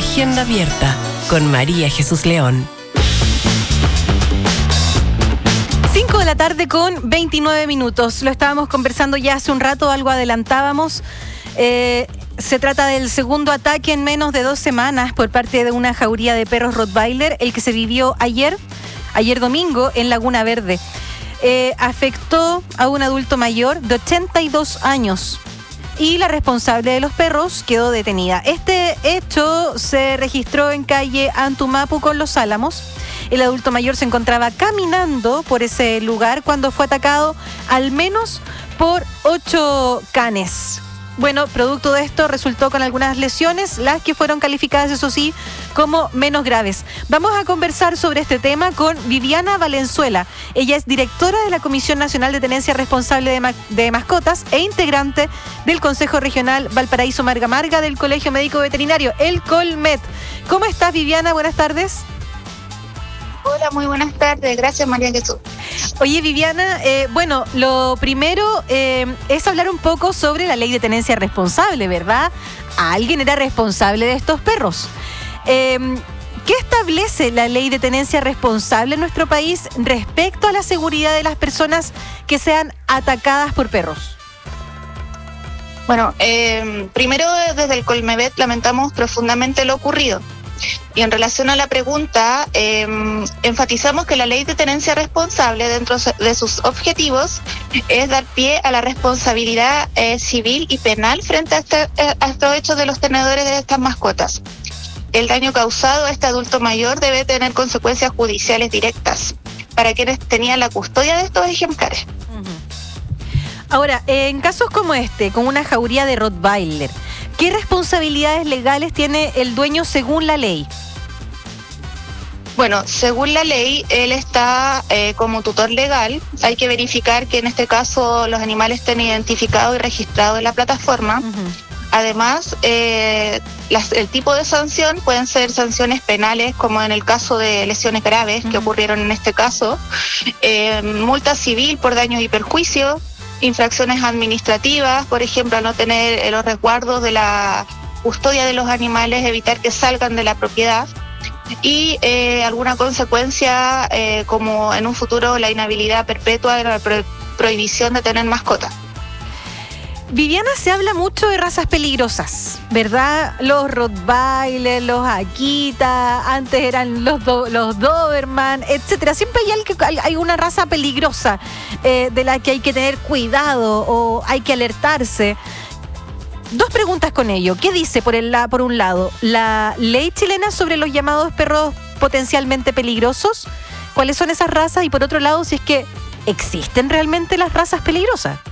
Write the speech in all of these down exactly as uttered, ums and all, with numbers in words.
Agenda Abierta con María Jesús León. cinco de la tarde con veintinueve minutos. Lo estábamos conversando ya hace un rato, algo adelantábamos. Eh, se trata del segundo ataque en menos de dos semanas por parte de una jauría de perros Rottweiler, el que se vivió ayer, ayer domingo, en Laguna Verde. Eh, afectó a un adulto mayor de ochenta y dos años. Y la responsable de los perros quedó detenida. Este hecho se registró en calle Antumapu con Los Álamos. El adulto mayor se encontraba caminando por ese lugar cuando fue atacado al menos por ocho canes. Bueno, producto de esto resultó con algunas lesiones, las que fueron calificadas, eso sí, como menos graves. Vamos a conversar sobre este tema con Viviana Valenzuela. Ella es directora de la Comisión Nacional de Tenencia Responsable de, Ma- de Mascotas e integrante del Consejo Regional Valparaíso Marga Marga del Colegio Médico Veterinario, el Colmet. ¿Cómo estás, Viviana? Buenas tardes. Hola, muy buenas tardes. Gracias, María Jesús. Oye, Viviana, eh, bueno, lo primero eh, es hablar un poco sobre la ley de tenencia responsable, ¿verdad? Alguien era responsable de estos perros. Eh, ¿Qué establece la ley de tenencia responsable en nuestro país respecto a la seguridad de las personas que sean atacadas por perros? Bueno, eh, primero desde el Colmevet lamentamos profundamente lo ocurrido. Y en relación a la pregunta, eh, enfatizamos que la ley de tenencia responsable, dentro de sus objetivos, es dar pie a la responsabilidad eh, civil y penal frente a, este, a estos hechos de los tenedores de estas mascotas. El daño causado a este adulto mayor debe tener consecuencias judiciales directas para quienes tenían la custodia de estos ejemplares. Ahora, en casos como este, con una jauría de Rottweiler, ¿qué responsabilidades legales tiene el dueño según la ley? Bueno, según la ley, él está eh, como tutor legal. Hay que verificar que en este caso los animales estén identificados y registrados en la plataforma. Uh-huh. Además, eh, las, el tipo de sanción pueden ser sanciones penales, como en el caso de lesiones graves uh-huh. que ocurrieron en este caso, eh, multa civil por daños y perjuicios, infracciones administrativas, por ejemplo, al no tener los resguardos de la custodia de los animales, evitar que salgan de la propiedad y eh, alguna consecuencia eh, como en un futuro la inhabilidad perpetua, la pro- prohibición de tener mascotas. Viviana, se habla mucho de razas peligrosas, ¿verdad? Los Rottweiler, los Akita, antes eran los, do, los Doberman, etcétera. Siempre hay, hay, hay una raza peligrosa eh, de la que hay que tener cuidado o hay que alertarse. Dos preguntas con ello. ¿Qué dice por, el, por un lado la ley chilena sobre los llamados perros potencialmente peligrosos? ¿Cuáles son esas razas? Y por otro lado, si es que existen realmente las razas peligrosas.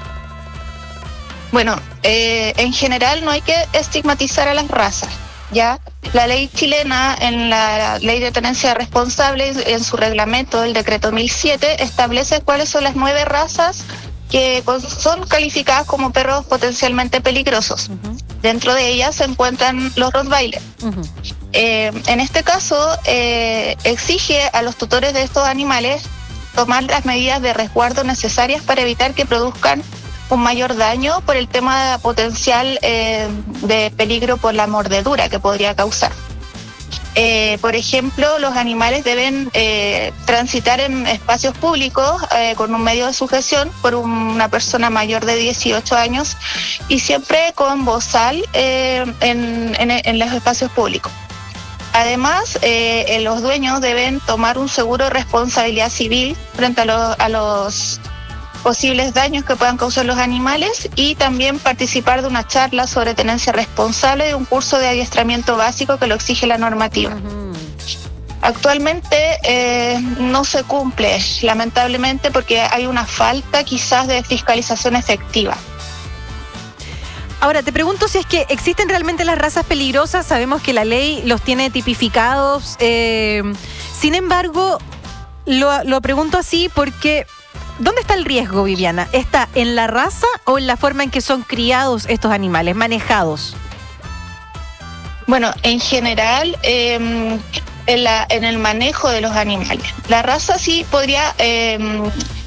Bueno, eh, en general no hay que estigmatizar a las razas, ¿ya? La ley chilena, en la ley de tenencia responsable, en su reglamento, el decreto mil siete, establece cuáles son las nueve razas que son calificadas como perros potencialmente peligrosos. Uh-huh. Dentro de ellas se encuentran los Rottweiler. Uh-huh. Eh, en este caso, eh, exige a los tutores de estos animales tomar las medidas de resguardo necesarias para evitar que produzcan un mayor daño por el tema potencial eh, de peligro por la mordedura que podría causar. Eh, por ejemplo, los animales deben eh, transitar en espacios públicos eh, con un medio de sujeción por una persona mayor de dieciocho años y siempre con bozal eh, en, en, en los espacios públicos. Además, eh, los dueños deben tomar un seguro de responsabilidad civil frente a, lo, a los posibles daños que puedan causar los animales y también participar de una charla sobre tenencia responsable y un curso de adiestramiento básico que lo exige la normativa. Uh-huh. Actualmente eh, no se cumple, lamentablemente, porque hay una falta quizás de fiscalización efectiva. Ahora, te pregunto si es que existen realmente las razas peligrosas. Sabemos que la ley los tiene tipificados. Eh, sin embargo, lo, lo pregunto así porque ¿dónde está el riesgo, Viviana? ¿Está en la raza o en la forma en que son criados estos animales, manejados? Bueno, en general, eh, en, la, en el manejo de los animales. La raza sí podría eh,